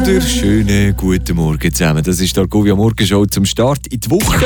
wunderschönen guten Morgen zusammen. Das ist die Argovia Morgenshow zum Start in die Woche.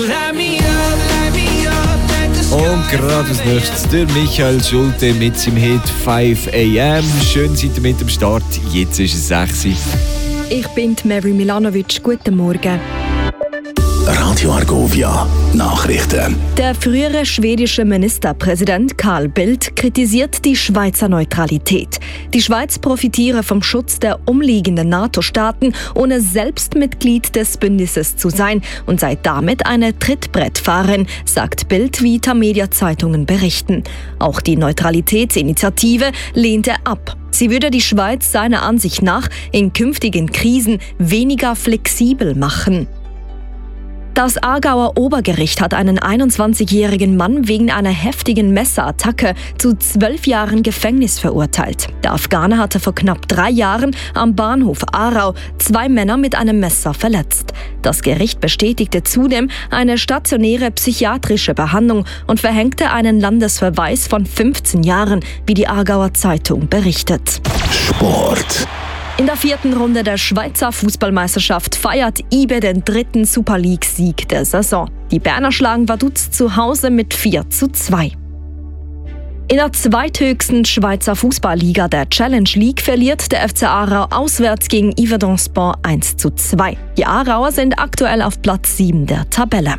Und gerade als nächstes der Michael Schulte mit seinem Hit 5 AM. Schön seid ihr mit dem Start. Jetzt ist es 6 Uhr. Ich bin Mary Milanovic. Guten Morgen. Radio Argovia Nachrichten. Der frühere schwedische Ministerpräsident Carl Bildt kritisiert die Schweizer Neutralität. Die Schweiz profitiere vom Schutz der umliegenden NATO-Staaten, ohne selbst Mitglied des Bündnisses zu sein und sei damit eine Trittbrettfahrerin, sagt Bildt, wie Tamedia-Zeitungen berichten. Auch die Neutralitätsinitiative lehnt er ab. Sie würde die Schweiz seiner Ansicht nach in künftigen Krisen weniger flexibel machen. Das Aargauer Obergericht hat einen 21-jährigen Mann wegen einer heftigen Messerattacke zu 12 Jahren Gefängnis verurteilt. Der Afghane hatte vor knapp 3 Jahren am Bahnhof Aarau 2 Männer mit einem Messer verletzt. Das Gericht bestätigte zudem eine stationäre psychiatrische Behandlung und verhängte einen Landesverweis von 15 Jahren, wie die Aargauer Zeitung berichtet. Sport. In der 4. Runde der Schweizer Fußballmeisterschaft feiert IBE den 3. Super League-Sieg der Saison. Die Berner schlagen Vaduz zu Hause mit 4:2. In der zweithöchsten Schweizer Fußballliga, der Challenge League, verliert der FC Aarau auswärts gegen Yverdon Sport 1:2. Die Aarauer sind aktuell auf Platz 7 der Tabelle.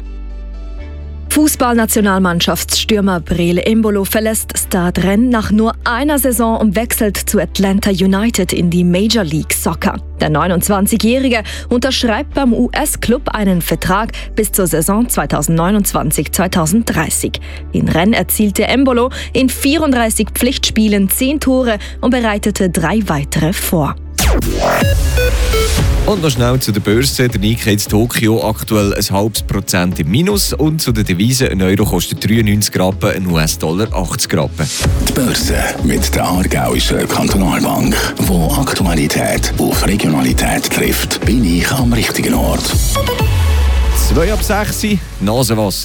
Fußballnationalmannschaftsstürmer Breel Embolo verlässt Stade Rennes nach nur einer Saison und wechselt zu Atlanta United in die Major League Soccer. Der 29-Jährige unterschreibt beim US-Club einen Vertrag bis zur Saison 2029-2030. In Rennes erzielte Embolo in 34 Pflichtspielen 10 Tore und bereitete 3 weitere vor. Und noch schnell zu der Börse. Der Nikkei in Tokio aktuell 0,5% im Minus. Und zu der Devise: ein Euro kostet 93 Rappen, ein US-Dollar 80 Rappen. Die Börse mit der Aargauischen Kantonalbank, wo Aktualität auf Regionalität trifft, bin ich am richtigen Ort. 2 ab 6 Nasenwasser.